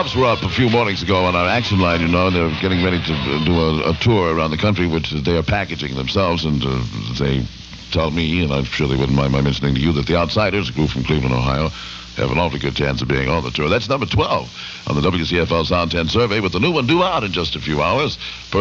Dobbs were up a few mornings ago on our action line, you know. They're getting ready to do a tour around the country, which they are packaging themselves, and they tell me, and I'm sure they wouldn't mind my mentioning to you, that the Outsiders, a group from Cleveland, Ohio, have an awfully good chance of being on the tour. That's number 12 on the WCFL Sound 10 survey, with the new one due out in just a few hours.